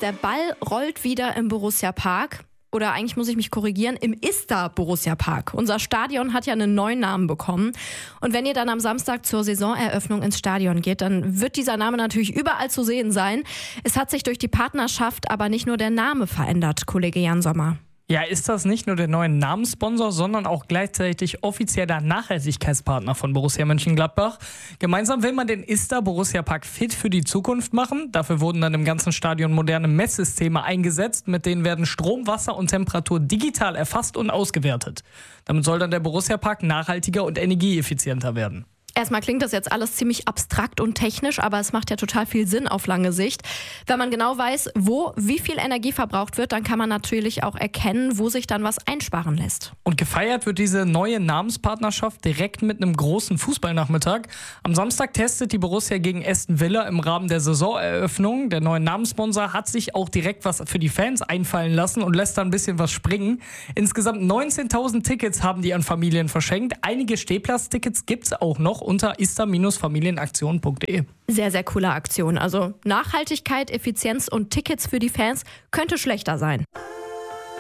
der Ball rollt wieder im Borussia Park. Oder eigentlich muss ich mich korrigieren, im Ista Borussia Park. Unser Stadion hat ja einen neuen Namen bekommen. Und wenn ihr dann am Samstag zur Saisoneröffnung ins Stadion geht, dann wird dieser Name natürlich überall zu sehen sein. Es hat sich durch die Partnerschaft aber nicht nur der Name verändert, Kollege Jan Sommer. Ja, ist das nicht nur der neue Namenssponsor, sondern auch gleichzeitig offizieller Nachhaltigkeitspartner von Borussia Mönchengladbach. Gemeinsam will man den Ista Borussia Park fit für die Zukunft machen. Dafür wurden dann im ganzen Stadion moderne Messsysteme eingesetzt. Mit denen werden Strom, Wasser und Temperatur digital erfasst und ausgewertet. Damit soll dann der Borussia Park nachhaltiger und energieeffizienter werden. Erstmal klingt das jetzt alles ziemlich abstrakt und technisch, aber es macht ja total viel Sinn auf lange Sicht. Wenn man genau weiß, wie viel Energie verbraucht wird, dann kann man natürlich auch erkennen, wo sich dann was einsparen lässt. Und gefeiert wird diese neue Namenspartnerschaft direkt mit einem großen Fußballnachmittag. Am Samstag testet die Borussia gegen Aston Villa im Rahmen der Saisoneröffnung. Der neue Namenssponsor hat sich auch direkt was für die Fans einfallen lassen und lässt da ein bisschen was springen. Insgesamt 19.000 Tickets haben die an Familien verschenkt. Einige Stehplatztickets gibt es auch noch unter ista-familienaktion.de. Sehr, sehr coole Aktion. Also Nachhaltigkeit, Effizienz und Tickets für die Fans könnte schlechter sein.